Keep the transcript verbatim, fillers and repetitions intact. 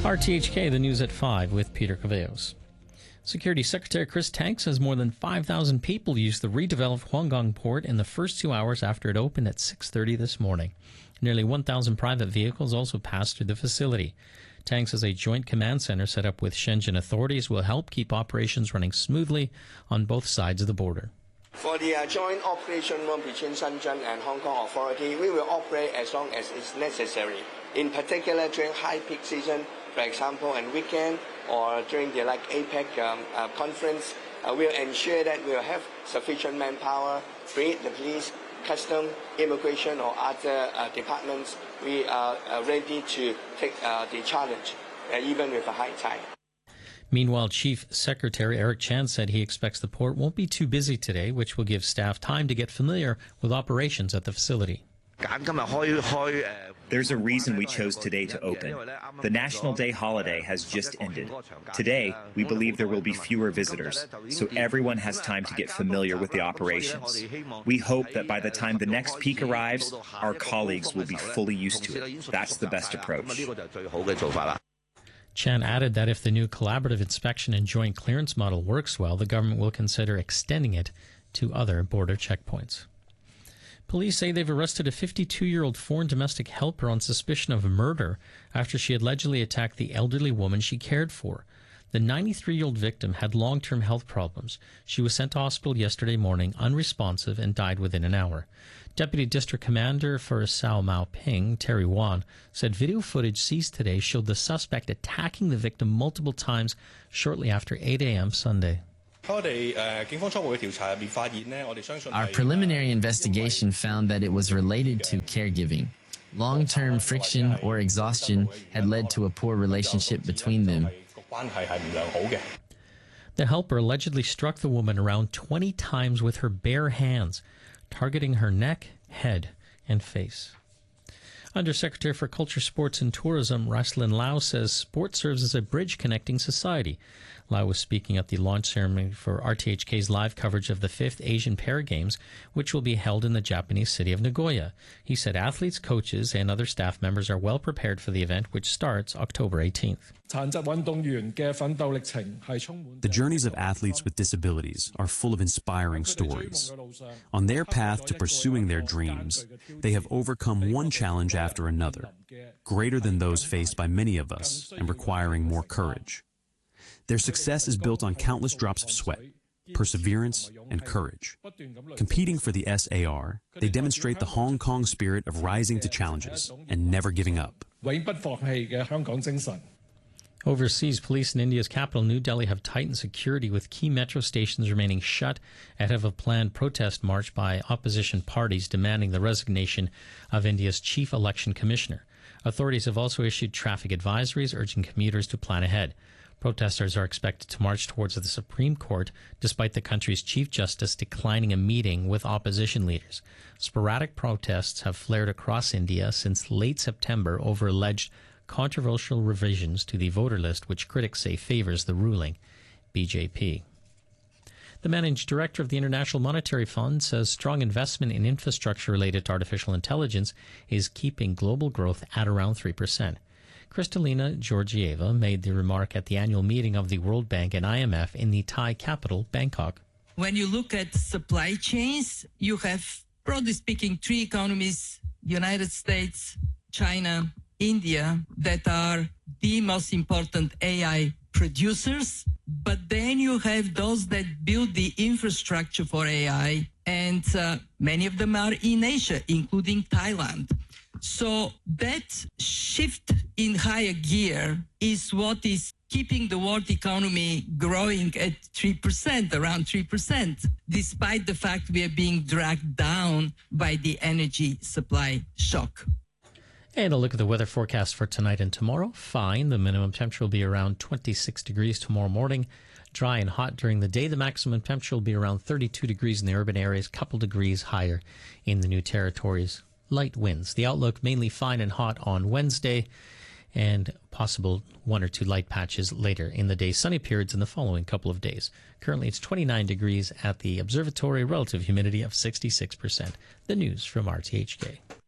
R T H K, the news at five with Peter Cavallos. Security Secretary Chris Tank says more than five thousand people used the redeveloped Huanggang port in the first two hours after it opened at six thirty this morning. Nearly one thousand private vehicles also passed through the facility. Tank says a joint command center set up with Shenzhen authorities will help keep operations running smoothly on both sides of the border. For the uh, joint operation room between Shenzhen and Hong Kong authority, we will operate as long as it's necessary. In particular, during high peak season, for example, and weekend, or during the like APEC um, uh, conference, uh, we'll ensure that we'll have sufficient manpower, be it the police, custom, immigration, or other uh, departments. We are uh, ready to take uh, the challenge, uh, even with a high tide. Meanwhile, Chief Secretary Eric Chan said he expects the port won't be too busy today, which will give staff time to get familiar with operations at the facility. There's a reason we chose today to open. The National Day holiday has just ended. Today, we believe there will be fewer visitors, so everyone has time to get familiar with the operations. We hope that by the time the next peak arrives, our colleagues will be fully used to it. That's the best approach. Chan added that if the new collaborative inspection and joint clearance model works well, the government will consider extending it to other border checkpoints. Police say they've arrested a fifty-two-year-old foreign domestic helper on suspicion of murder after she allegedly attacked the elderly woman she cared for. The ninety-three-year-old victim had long-term health problems. She was sent to hospital yesterday morning, unresponsive, and died within an hour. Deputy District Commander for Sao Mau Ping, Terry Wan, said video footage seized today showed the suspect attacking the victim multiple times shortly after eight a.m. Sunday. Our preliminary investigation found that it was related to caregiving. Long-term friction or exhaustion had led to a poor relationship between them. The helper allegedly struck the woman around twenty times with her bare hands, targeting her neck, head, and face. Undersecretary for Culture, Sports and Tourism, Raslin Lau, says sport serves as a bridge connecting society. Lau was speaking at the launch ceremony for R T H K's live coverage of the fifth Asian Para Games, which will be held in the Japanese city of Nagoya. He said athletes, coaches, and other staff members are well prepared for the event, which starts October eighteenth. The journeys of athletes with disabilities are full of inspiring stories. On their path to pursuing their dreams, they have overcome one challenge after another, greater than those faced by many of us and requiring more courage. Their success is built on countless drops of sweat, perseverance, and courage. Competing for the S A R, they demonstrate the Hong Kong spirit of rising to challenges and never giving up. Overseas, police in India's capital, New Delhi, have tightened security with key metro stations remaining shut ahead of a planned protest march by opposition parties demanding the resignation of India's chief election commissioner. Authorities have also issued traffic advisories urging commuters to plan ahead. Protesters are expected to march towards the Supreme Court, despite the country's Chief Justice declining a meeting with opposition leaders. Sporadic protests have flared across India since late September over alleged controversial revisions to the voter list, which critics say favors the ruling B J P. The managing director of the International Monetary Fund says strong investment in infrastructure related to artificial intelligence is keeping global growth at around three percent. Kristalina Georgieva made the remark at the annual meeting of the World Bank and I M F in the Thai capital, Bangkok. When you look at supply chains, you have, broadly speaking, three economies, United States, China, India, that are the most important A I producers. But then you have those that build the infrastructure for A I, and uh, many of them are in Asia, including Thailand. So that shift in higher gear is what is keeping the world economy growing at three percent, around three percent, despite the fact we are being dragged down by the energy supply shock. And a look at the weather forecast for tonight and tomorrow. Fine. The minimum temperature will be around twenty-six degrees tomorrow morning. Dry and hot during the day. The maximum temperature will be around thirty-two degrees in the urban areas, a couple degrees higher in the new territories. Light winds. The outlook mainly fine and hot on Wednesday, and possible one or two light patches later in the day. Sunny periods in the following couple of days. Currently it's twenty-nine degrees at the observatory, relative humidity of sixty-six percent. The news from R T H K.